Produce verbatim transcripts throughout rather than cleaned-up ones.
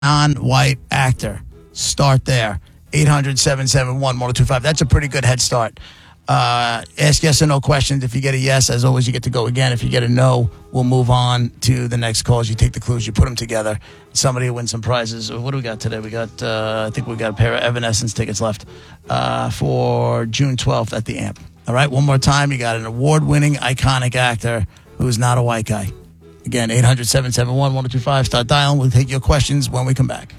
non-white actor. Start there. eight hundred, seven seven one, one oh two five. That's a pretty good head start. Uh, ask yes or no questions. If you get a yes, as always, you get to go again. If you get a no, we'll move on to the next calls. You take the clues, you put them together. Somebody will win some prizes. What do we got today? We got, uh, I think we got a pair of Evanescence tickets left uh, for June twelfth at the Amp. All right, one more time. You got an award-winning, iconic actor who's not a white guy. Again, eight hundred, seven seven one, one oh two five. Start dialing. We'll take your questions when we come back.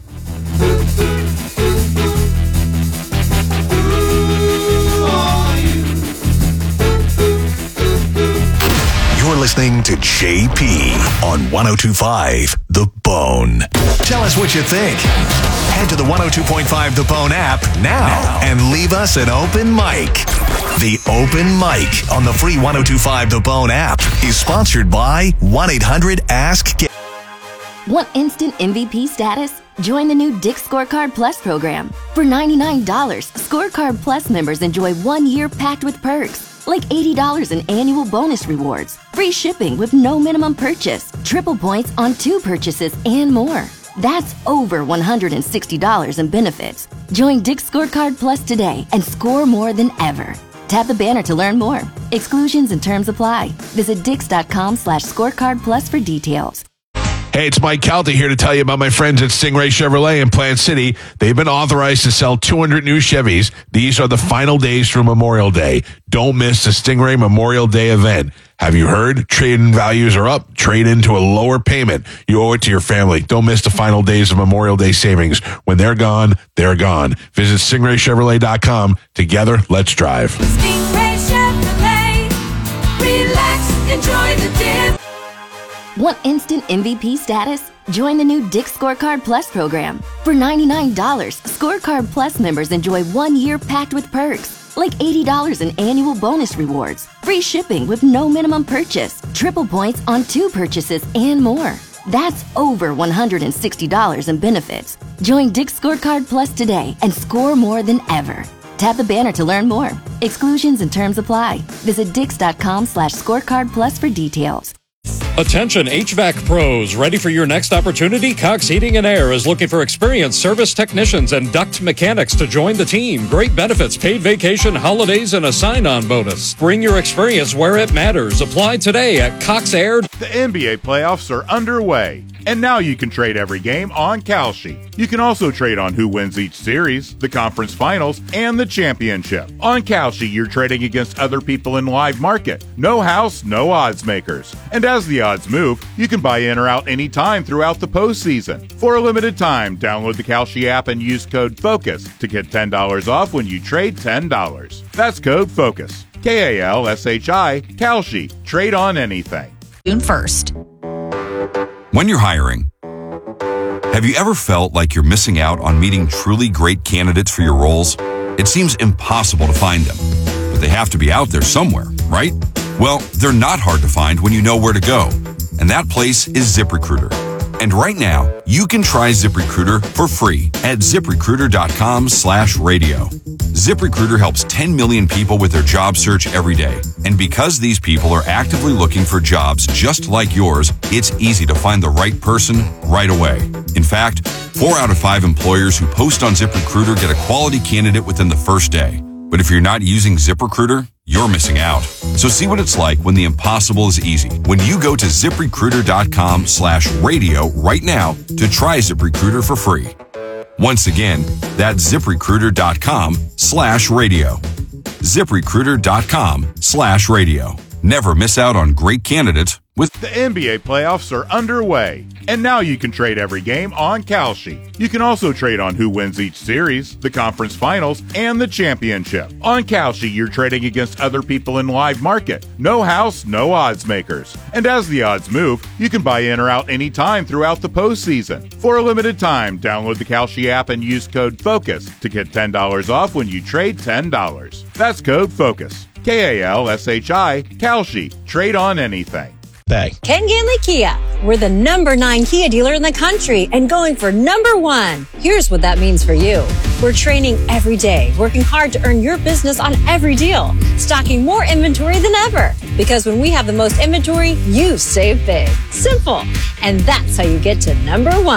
You're listening to J P on one oh two point five The Bone. Tell us what you think. Head to the one oh two point five The Bone app now, now and leave us an open mic. The Open Mic on the free one oh two point five The Bone app is sponsored by one eight hundred ask G- Want instant M V P status? Join the new Dick's Scorecard Plus program. For ninety-nine dollars, Scorecard Plus members enjoy one year packed with perks. Like eighty dollars in annual bonus rewards, free shipping with no minimum purchase, triple points on two purchases, and more. That's over one hundred sixty dollars in benefits. Join Dick's Scorecard Plus today and score more than ever. Tap the banner to learn more. Exclusions and terms apply. Visit dix.com slash scorecard plus for details. Hey, it's Mike Calta here to tell you about my friends at Stingray Chevrolet in Plant City. They've been authorized to sell two hundred new Chevys. These are the final days through Memorial Day. Don't miss the Stingray Memorial Day event. Have you heard? Trade-in values are up. Trade into a lower payment. You owe it to your family. Don't miss the final days of Memorial Day savings. When they're gone, they're gone. Visit stingray chevrolet dot com. Together, let's drive. Stingray Chevrolet. Relax, enjoy the dip. Want instant M V P status? Join the new Dick's Scorecard Plus program. For ninety-nine dollars, Scorecard Plus members enjoy one year packed with perks. Like eighty dollars in annual bonus rewards, free shipping with no minimum purchase, triple points on two purchases, and more. That's over one hundred sixty dollars in benefits. Join Dick's Scorecard Plus today and score more than ever. Tap the banner to learn more. Exclusions and terms apply. Visit dix.com slash scorecard plus for details. Attention H V A C pros, ready for your next opportunity? Cox Heating and Air is looking for experienced service technicians and duct mechanics to join the team. Great benefits, paid vacation, holidays, and a sign-on bonus. Bring your experience where it matters. Apply today at Cox Air. The N B A playoffs are underway, and now you can trade every game on Kalshi. You can also trade on who wins each series, the conference finals, and the championship. On Kalshi, you're trading against other people in live market. No house, no odds makers. And as the odds move, you can buy in or out anytime throughout the postseason. For a limited time, download the Kalshi app and use code FOCUS to get ten dollars off when you trade ten dollars. That's code FOCUS. K A L S H I, Kalshi. Trade on anything. June first. When you're hiring, have you ever felt like you're missing out on meeting truly great candidates for your roles? It seems impossible to find them, but they have to be out there somewhere, right? Well, they're not hard to find when you know where to go, and that place is ZipRecruiter. And right now, you can try ZipRecruiter for free at ZipRecruiter.com slash radio. ZipRecruiter helps ten million people with their job search every day. And because these people are actively looking for jobs just like yours, it's easy to find the right person right away. In fact, four out of five employers who post on ZipRecruiter get a quality candidate within the first day. But if you're not using ZipRecruiter, you're missing out. So see what it's like when the impossible is easy. When you go to ZipRecruiter.com slash radio right now to try ZipRecruiter for free. Once again, that's ZipRecruiter.com slash radio. ZipRecruiter.com slash radio. Never miss out on great candidates with the N B A playoffs are underway, and now you can trade every game on Kalshi. You can also trade on who wins each series, the conference finals, and the championship. On Kalshi, you're trading against other people in live market. No house, no odds makers. And as the odds move, you can buy in or out anytime throughout the postseason. For a limited time, download the Kalshi app and use code FOCUS to get ten dollars off when you trade ten dollars. That's code FOCUS. K A L S H I, Kalshi. Trade on anything. Bang. Ken Ganley Kia. We're the number nine Kia dealer in the country and going for number one. Here's what that means for you. We're training every day, working hard to earn your business on every deal, stocking more inventory than ever. Because when we have the most inventory, you save big. Simple. And that's how you get to number one.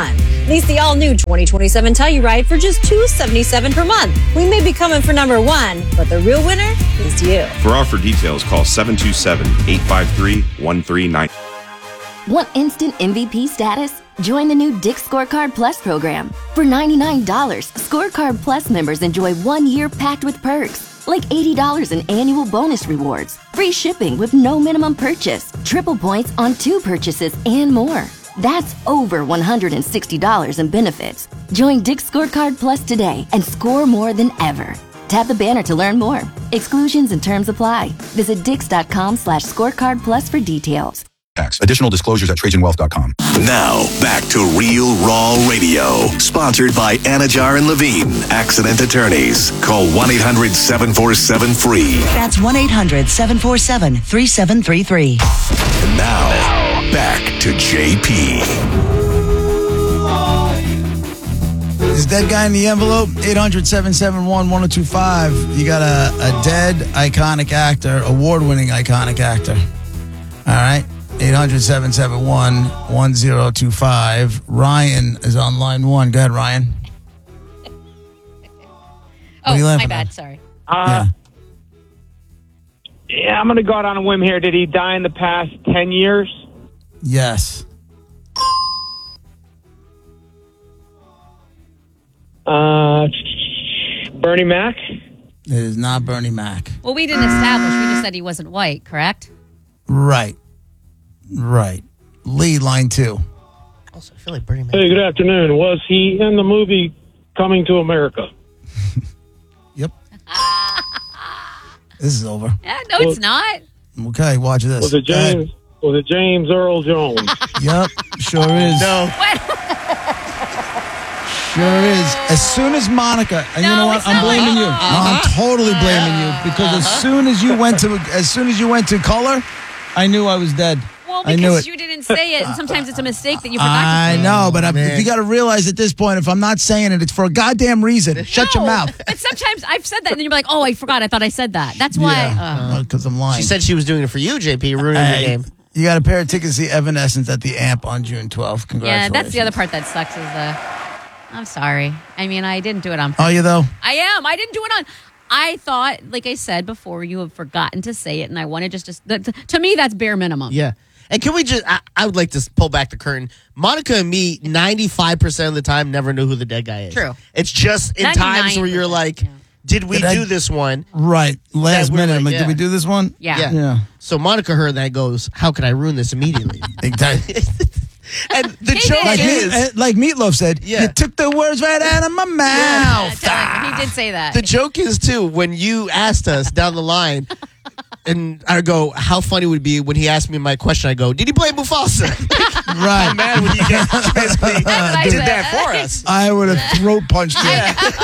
Lease the all-new twenty twenty-seven Telluride for just two hundred seventy-seven dollars per month. We may be coming for number one, but the real winner is you. For offer details, call seven two seven, eight five three, one three nine. Want instant M V P status? Join the new Dick's Scorecard Plus program. For ninety-nine dollars, Scorecard Plus members enjoy one year packed with perks, like eighty dollars in annual bonus rewards, free shipping with no minimum purchase, triple points on two purchases, and more. That's over one hundred sixty dollars in benefits. Join Dick's Scorecard Plus today and score more than ever. Tap the banner to learn more. Exclusions and terms apply. Visit dix.com slash scorecard plus for details. Tax. Additional disclosures at trajan wealth dot com. Now, back to Real Raw Radio. Sponsored by Anajar and Levine, accident attorneys. Call one eight hundred seven four seven free. That's one eight hundred seven four seven three seven three three. And now, back to J P. This dead guy in the envelope, eight hundred seven seven one one oh two five. You got a, a dead iconic actor, award-winning iconic actor. All right. eight hundred seven seven one one oh two five. Ryan is on line one. Go ahead, Ryan. Oh, are you laughing my bad. at? Sorry. Uh, yeah. yeah, I'm going to go out on a whim here. Did he die in the past ten years? Yes. Uh, Bernie Mac? It is not Bernie Mac. Well, we didn't establish. We just said he wasn't white, correct? Right. Right. Lee, line two. Also, I feel like Bernie Mac. Hey, good afternoon. Was he in the movie Coming to America? Yep. This is over. Yeah, no, it's not. Okay, watch this. Was it Go ahead. James? Was it James Earl Jones? Yep, sure is. No. Sure is. As soon as Monica, and you No, know what? it's I'm not like- blaming you. Uh-huh. No, I'm totally blaming you because as soon as you went to, as soon as you went to color, I knew I was dead. Well, I knew because it. you didn't say it, and sometimes it's a mistake that you forgot I to say. know, but I, man. you got to realize at this point, if I'm not saying it, it's for a goddamn reason. Shut your No, mouth. But sometimes I've said that, and then you're like, "Oh, I forgot. I thought I said that." That's why. uh, Because I'm lying. She said she was doing it for you, J P, ruining Hey, your game. You got a pair of tickets to see Evanescence at the Amp on June twelfth. yeah, Congratulations. that's the other part that sucks. Is the. I'm sorry. I mean, I didn't do it on. Are you though? I am. I didn't do it on. I thought, like I said before, you have forgotten to say it, and I wanted just to. To, to me, that's bare minimum. Yeah. And can we just, I, I would like to pull back the curtain. Monica and me, ninety-five percent of the time, never knew who the dead guy is. True. It's just in times where you're like, did we Did I- do this one? Right. Last That we're minute. like, I'm like, yeah. did we do this one? Yeah. Yeah. Yeah. So Monica heard that and goes, how could I ruin this immediately? Exactly. And the He joke did. Like, is, me, uh, like Meatloaf said, Yeah. you took the words right out of my Yeah, mouth. totally. He did say that. the joke is too, when you asked us down the line, and I go, how funny would it be when he asked me my question, I go, did he play Mufasa? Right. Man, when you just basically what I did said. that for us. I would have throat punched you.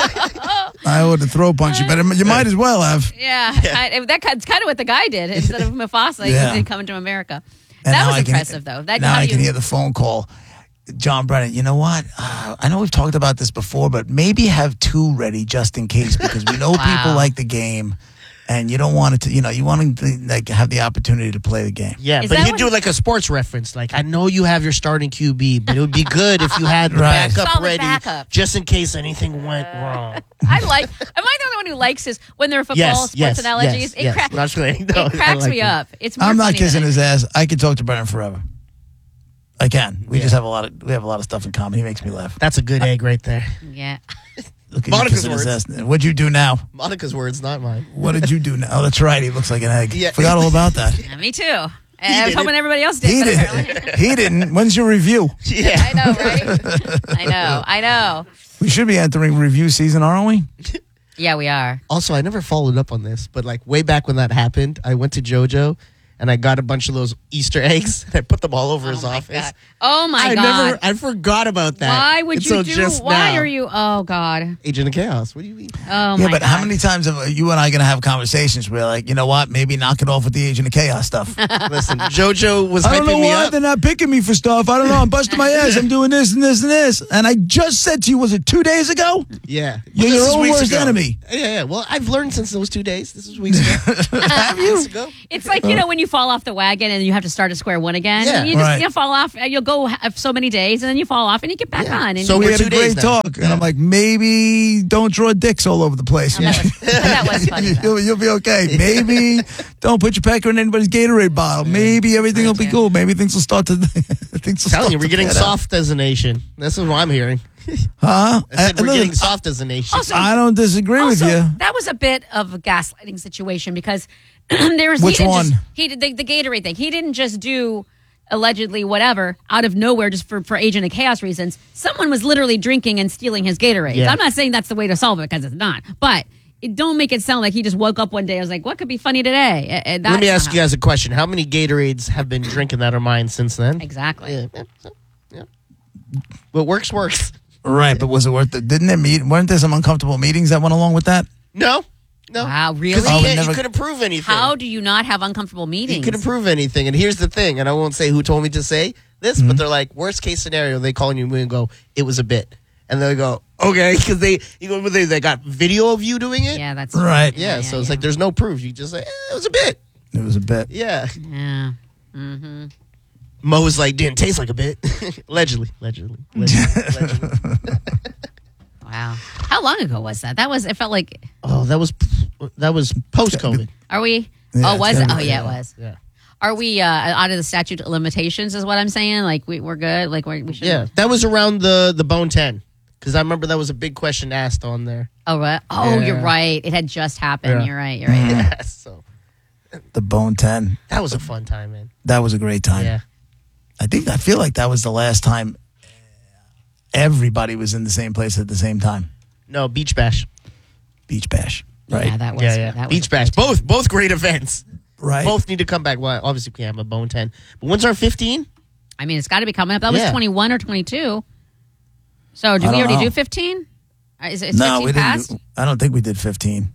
I would have throat punched you, but you might as well have. Yeah, I, that that's kind of what the guy did. Instead of Mufasa, Yeah. he did Coming to America. And that now was I can- impressive, though. That now how I do can you- hear the phone call. John Brennan, you know what? Uh, I know we've talked about this before, but maybe have two ready just in case because we know Wow. people like the game, and you don't want it to. You know, you want to like have the opportunity to play the game. Yeah, Is but that he'd what do he- like a sports reference. Like, I know you have your starting Q B, but it would be good if you had the Right. backup Solid ready backup. just in case anything went wrong. I like. Am I the only one who likes his when they're football Yes, sports yes, analogies? yes, it yes. cra- Not just kidding. No, it I cracks like me it. up. It's more I'm not funny kissing than his ass. I could talk to Brennan forever. I can. We Yeah. just have a lot of we have a lot of stuff in common. He makes me laugh. That's a good egg right there. it. Yeah. Look at Monica's you kissing his words. ass. What'd you do now? Monica's words, not mine. What did you do now? Oh, that's right. He looks like an egg. Yeah. Forgot all about that. Yeah, me too. And I was did hoping it. everybody else did. He but apparently- didn't. He didn't. When's your review? Yeah. I know, right? I know. I know. We should be entering review season, aren't we? Yeah, we are. Also, I never followed up on this, but like way back when that happened, I went to JoJo and I got a bunch of those Easter eggs and I put them all over his my office. God. Oh my I God. never, I forgot about that. Why would Until you do? just Why now. are you? Oh God. Agent of Chaos? What do you mean? Oh yeah, my but God. how many times have you and I going to have conversations where, like, you know what? Maybe knock it off with the Agent of Chaos stuff. Listen, JoJo was I don't know hyping me why up. they're not picking me for stuff. I don't know. I'm busting my ass. I'm doing this and this and this. And I just said to you, was it two days ago? Yeah. You're Well, this your is own weeks worst ago. enemy. Yeah, yeah. Well, I've learned since those two days. This was weeks ago. Have you? Weeks ago. It's like, you know, when you fall off the wagon and you have to start at square one again. Yeah. And you just Right. you fall off. You'll go have so many days, and then you fall off, and you get back Yeah. on. And So we we're had two a days great now. talk, and I'm like, maybe don't draw dicks all over the place. that, was, that was funny. though. you'll, you'll be okay. Maybe don't put your pecker in anybody's Gatorade bottle. Maybe everything will be cool. Maybe things will start to. things will telling start you, we're to getting pan out. soft as a nation. This is what I'm hearing. Huh? I said Uh, we're listen, getting soft as a nation. Also, I don't disagree also, with you. that was a bit of a gaslighting situation because there was Which he didn't one? Just, he did the, the Gatorade thing. He didn't just do allegedly whatever out of nowhere just for, for Agent of Chaos reasons. Someone was literally drinking and stealing his Gatorade. Yeah. I'm not saying that's the way to solve it because it's not, but. It, don't make it sound like he just woke up one day. I was like, "What could be funny today?" Uh, uh, Let that's me not ask how- you guys a question. How many Gatorades have been drinking that are mine since then? exactly. Yeah. yeah, so, yeah. What works, works. Right, but was it worth it? Didn't there meet? Weren't there some uncomfortable meetings that went along with that? No. No. Wow, really? Because I he, would can't- never- he couldn't prove anything. How do you not have uncomfortable He meetings? couldn't prove anything. And here's the thing, and I won't say who told me to say this, Mm-hmm. but they're like, worst case scenario, they call you and go, it was a bit. And they go, okay, because they, you go, they, they got video of you doing it. Yeah, that's Right. Yeah, so it's like there's no proof. You just say, eh, it was a bit. It was a bit. Yeah. Yeah. Mm-hmm. Mo was like, didn't taste like a bit. allegedly. Allegedly. Allegedly. allegedly. Wow. How long ago was that? That was. It felt like. Oh, that was that was post COVID. Are we? Yeah, oh, was it's it? gotta Oh, be, yeah, it yeah. was. Yeah. Are we uh, out of the statute of limitations? Is what I'm saying. Like we we're good. Like we're, we should. Yeah, that was around the the Bone ten because I remember that was a big question asked on there. Oh, right. Oh, Yeah. you're right. It had just happened. Yeah. You're right. You're right. Yeah, so The Bone ten. that was a fun time, man. That was a great time. Yeah, I think I feel like that was the last time everybody was in the same place at the same time. no Beach Bash. Beach Bash. Right. Yeah, that was. yeah, yeah. That was Beach Bash. Both both great events. Right. Both need to come back. Well, obviously we have a Bone ten, but when's our fifteen? I mean, it's got to be coming up. That was Yeah. twenty-one or twenty-two. So, did I we don't already know. do fifteen? Is it is no, fifteen we didn't. past? do- I don't think we did fifteen.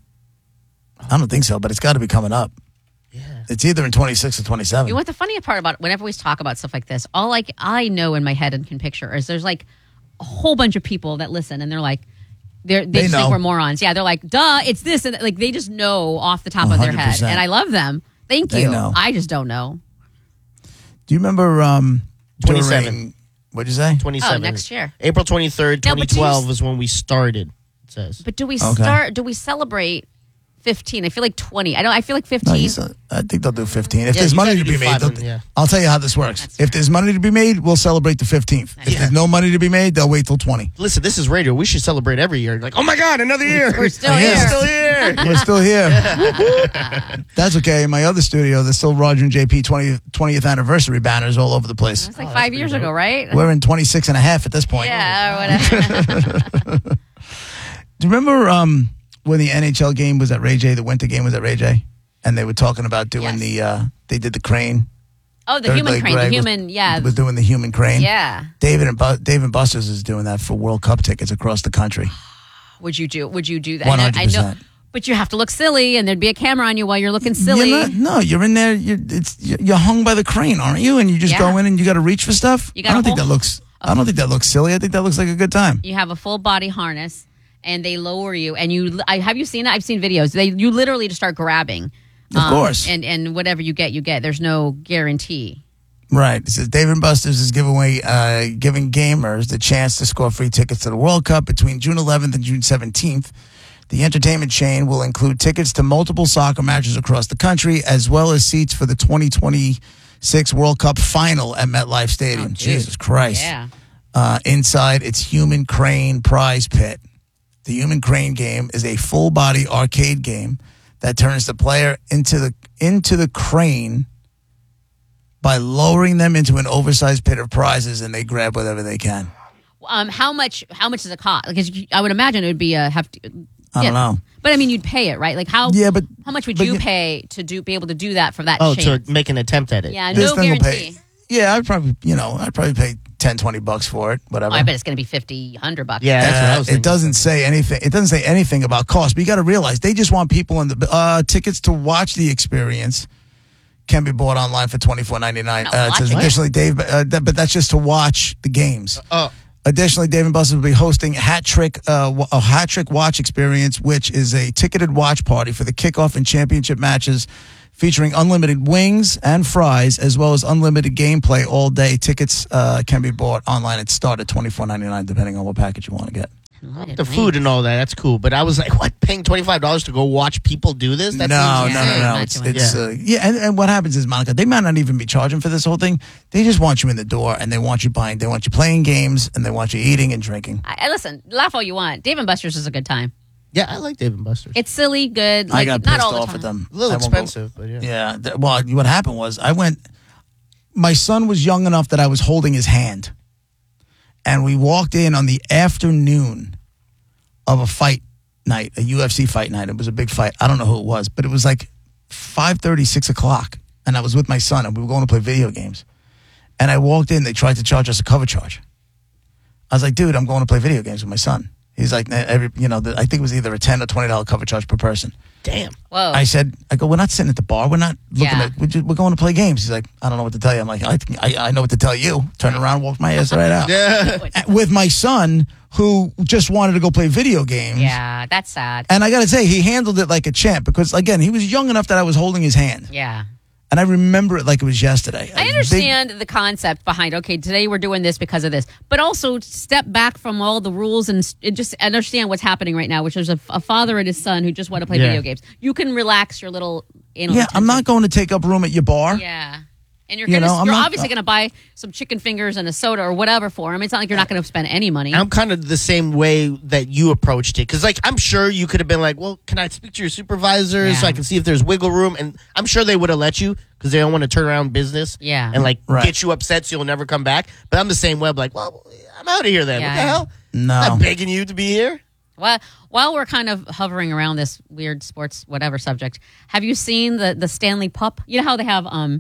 I don't think so, but it's got to be coming up. Yeah. It's either in twenty-six or twenty-seven. You know what the funny part about whenever we talk about stuff like this, all like I know in my head and can picture is there's like a whole bunch of people that listen and they're like they're, they They just think know. we're morons. Yeah, they're like, duh, it's this and that. Like they just know off the top of their one hundred head, percent. and I love them. Thank They you. know. I just don't know. Do you remember um, twenty-seven. during- What'd you say? twenty-seven. Oh, next year. April twenty-third, No, but do you twenty twelve s- was when we started. It says. But do we Okay. start? Do we celebrate fifteen? I feel like twenty. I don't. I feel like No, fifteen. you said- I think they'll do fifteen. If Yeah, there's you money gotta to do be made, five they'll- and- yeah. I'll tell you how this works. If there's money to be made, we'll celebrate the fifteenth. If there's no money to be made, they'll wait till twenty. Listen, this is radio. We should celebrate every year. Like, oh my God, another year. We're still Yeah. here. Still here. We're still here. That's okay. In my other studio, there's still Roger and J P twentieth, twentieth anniversary banners all over the place. It's like five years ago, right? We're in twenty-six and a half at this point. Yeah, or whatever. Do you remember um, when the N H L game was at Ray J, the winter game was at Ray J? And they were talking about doing Yes. the, uh, they did the crane. Oh, the Third human leg crane. The Greg was- human. Yeah. Was doing the human crane. Yeah. David and Bu- Dave and Buster's is doing that for World Cup tickets across the country. Would you do? Would you do that? one I hundred know- percent. but you have to look silly, and there'd be a camera on you while you're looking silly. You're not- no, you're in there. You're, it's, you're you're hung by the crane, aren't you? And you just Yeah. go in and you got to reach for stuff. You I gotta don't think that hold- looks. I don't think that looks silly. I think that looks like a good time. You have a full body harness, and they lower you. And you, I have you seen it? I've seen videos. They, you literally just start grabbing. Of course. And and whatever you get, you get. There's no guarantee. Right. It says Dave and Buster's is giving away, uh, giving gamers the chance to score free tickets to the World Cup between June eleventh and June seventeenth. The entertainment chain will include tickets to multiple soccer matches across the country, as well as seats for the twenty twenty-six World Cup final at MetLife Stadium. Oh, dude. Jesus Christ. Yeah. Uh, inside its Human Crane prize pit. The Human Crane game is a full-body arcade game that turns the player into the into the crane by lowering them into an oversized pit of prizes, and they grab whatever they can. Um, how much? How much does it cost? Because you- I would imagine it would be a hefty. I don't know. But I mean, you'd pay it, right? Like how? Yeah, but- how much would but you you- pay to do be able to do that for that? Oh, chance? to make an attempt at it. Yeah, This no thing will guarantee. pay. Yeah, I'd probably, you know, I'd probably pay ten, twenty bucks for it, whatever. Oh, I bet it's going to be fifty, hundred bucks. Yeah, that's what I Uh, was it thinking. doesn't say anything. It doesn't say anything about cost. But you got to realize they just want people in the uh, tickets to watch the experience can be bought online for twenty four ninety nine. Not Uh, it says watching. additionally, Dave, uh, th- but that's just to watch the games. Oh, Additionally, Dave and Buster's will be hosting hat trick uh, wa- a hat trick watch experience, which is a ticketed watch party for the kickoff and championship matches featuring unlimited wings and fries, as well as unlimited gameplay all day. Tickets uh, can be bought online at start at twenty-four ninety-nine, depending on what package you want to get. The food and all that, that's cool. But I was like, what, paying twenty-five dollars to go watch people do this? That no, seems no, no, no. It's, it's, yeah, uh, yeah and, and what happens is, Monica, they might not even be charging for this whole thing. They just want you in the door, and they want you buying. They want you playing games, and they want you eating and drinking. I, I listen, laugh all you want. Dave and Buster's is a good time. Yeah, I like Dave and Buster's. It's silly, good. Like, I got not pissed all the off time. at them. A little I won't expensive, go- but yeah. Yeah. th- Well, what happened was I went. My son was young enough that I was holding his hand, and we walked in on the afternoon of a fight night, a U F C fight night. It was a big fight. I don't know who it was, but it was like five thirty, six o'clock, and I was with my son, and we were going to play video games. And I walked in. They tried to charge us a cover charge. I was like, dude, I'm going to play video games with my son. He's like, every, you know, the, I think it was either a ten or twenty dollar cover charge per person. Damn. Whoa. I said, I go, we're not sitting at the bar. We're not looking Yeah. at, we're, just, we're going to play games. He's like, I don't know what to tell you. I'm like, I, I, I know what to tell you. Turn around, walk my ass right out. Yeah. With my son, who just wanted to go play video games. Yeah, that's sad. And I got to say, he handled it like a champ because, again, he was young enough that I was holding his hand. Yeah. And I remember it like it was yesterday. I A understand the concept behind, okay, today we're doing this because of this, but also step back from all the rules and, and just understand what's happening right now, which is a, a father and his son who just want to play Yeah. video games. You can relax your little anal Big, yeah, retention. I'm not going to take up room at your bar. Yeah. And you're, You gonna, know, I'm you're not- obviously going to buy some chicken fingers and a soda or whatever for him. It's not like you're not going to spend any money. I'm kind of the same way that you approached it. Because, like, I'm sure you could have been like, well, can I speak to your supervisor so I can see if there's wiggle room? And I'm sure they would have let you because they don't want to turn around business Yeah. and, like, Right. get you upset so you'll never come back. But I'm the same way. I'm like, well, I'm out of here then. Yeah, what the yeah. hell? No. I'm not begging you to be here. Well, while we're kind of hovering around this weird sports whatever subject, have you seen the the Stanley Pup? You know how they have um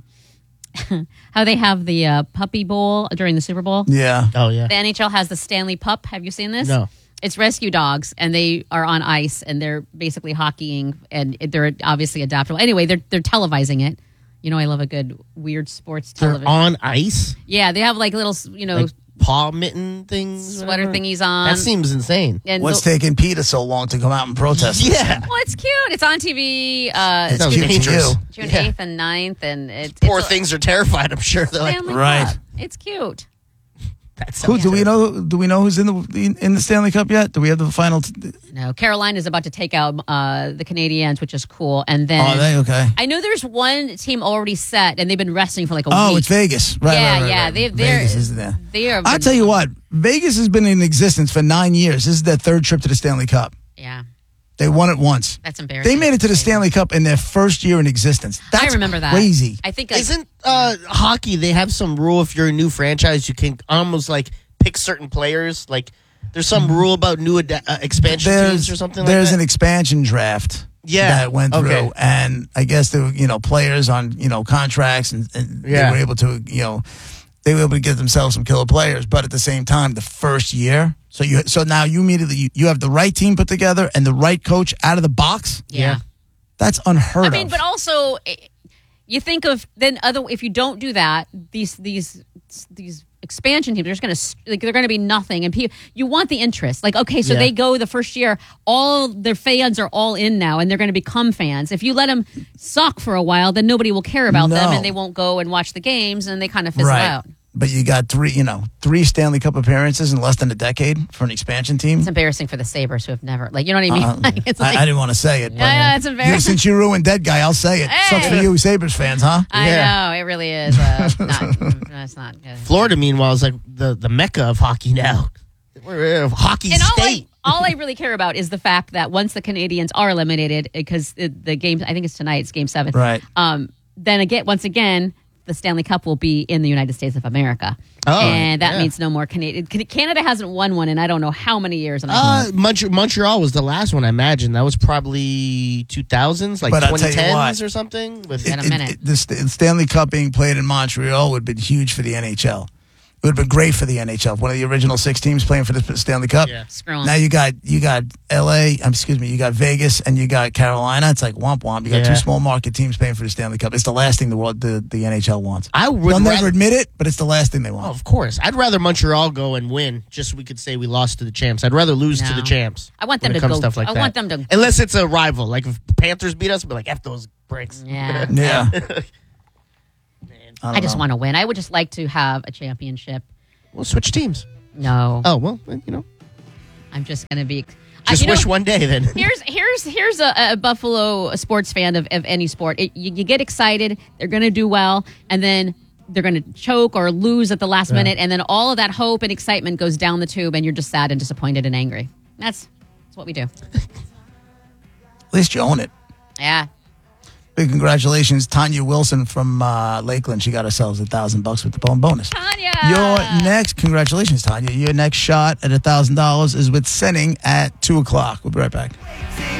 how they have the uh, Puppy Bowl during the Super Bowl? Yeah. Oh, yeah. The N H L has the Stanley Pup. Have you seen this? No. It's rescue dogs, and they are on ice, and they're basically hockeying, and they're obviously adaptable. Anyway, they're they're televising it. You know, I love a good weird sports They're television. on ice? Yeah, they have like little, you know, Like paw mitten things? sweater whatever? thingies on. That seems insane. And What's the- taking Peter so long to come out and protest? this? Yeah. Well, it's cute. It's on T V. Uh, It's Sounds cute to dangerous. you. June Yeah. eighth and ninth, and it's Poor it's a- things are terrified, I'm sure. They're like, Stanley Right. Cup. It's cute. that's Who, do we know? Do we know who's in the in the Stanley Cup yet? Do we have the final? T- No, Carolina is about to take out uh, the Canadiens, which is cool. And then oh, they okay. I know there's one team already set, and they've been resting for like a Oh, week. it's Vegas. Right. yeah, right, right, yeah. right. They, they're, Vegas is there. They are. I'll tell you what. Vegas has been in existence for nine years. This is their third trip to the Stanley Cup. Yeah, They won it once. that's embarrassing. They made it to the Stanley Cup in their first year in existence. That's I remember that. crazy. I think like, Isn't uh, hockey, they have some rule if you're a new franchise, you can almost like pick certain players? Like, there's some rule about new ad- uh, expansion teams or something like there's that? an expansion draft. Yeah. that went through, Okay. and I guess there were you know players on you know contracts, and, and Yeah. they were able to you know they were able to get themselves some killer players. But at the same time, the first year, so you so now you immediately you, you have the right team put together and the right coach out of the box. yeah. That's unheard I mean, of. but also, eh, you think of then other if you don't do that, these these these expansion teams are just going to like they're going to be nothing, and people you want the interest. Like, okay, so Yeah. they go the first year, all their fans are all in now, and they're going to become fans. If you let them suck for a while, then nobody will care about them, No. and they won't go and watch the games, and they kind of fizzle right. out. But you got three, you know, three Stanley Cup appearances in less than a decade for an expansion team. It's embarrassing for the Sabres who have never, like, you know what I mean? Uh, Like, it's I, like, I didn't want to say it. But, Yeah, yeah, it's uh, embarrassing. you- since you ruined Dead Guy, I'll say it. Hey. Sucks for you Sabres fans, huh? I Yeah. know it really is. Uh, not, that's not good. Florida, meanwhile, is like the, the mecca of hockey now. We're a hockey And all I, state. all I really care about is the fact that once the Canadians are eliminated, because the, the game, I think it's tonight, it's game seven. Right. Um, then again, once again, the Stanley Cup will be in the United States of America. Oh, and that yeah. means no more Canadian. Canada hasn't won one in I don't know how many years. And I Uh, Mont- Montreal was the last one, I imagine. That was probably two thousands, like But I'll tell twenty you tens what. or something. With In a It- minute. it- the St- Stanley Cup being played in Montreal would have been huge for the N H L It would have been great for the N H L. One of the original six teams playing for the Stanley Cup. Yeah. Screw 'em. Now you got you got L A. Um, excuse me. You got Vegas and you got Carolina. It's like womp womp. You got Yeah. two small market teams playing for the Stanley Cup. It's the last thing the world the, the N H L wants. I would They'll never rather- admit it, but it's the last thing they want. Oh, of course. I'd rather Montreal go and win, just so we could say we lost to the champs. I'd rather lose to No. the champs. I want them when it to comes go- Stuff like I that. want them to- Unless it's a rival. Like if Panthers beat us, I'd be like, F those bricks. Yeah. Yeah. I, just want to win. I would just like to have a championship. We'll switch teams. No. Oh, well, you know. I'm just going to be. Just I, you wish know, one day then. Here's here's here's a, a Buffalo sports fan of, of any sport. It, you, you get excited, they're going to do well, and then they're going to choke or lose at the last Yeah. minute, and then all of that hope and excitement goes down the tube, and you're just sad and disappointed and angry. That's that's what we do. At least you own it. Yeah. Big congratulations, Tanya Wilson from uh, Lakeland. She got herself a thousand bucks with the bone bonus. Tanya. Your next, congratulations, Tanya. Your next shot at a thousand dollars is with Senning at two o'clock. We'll be right back.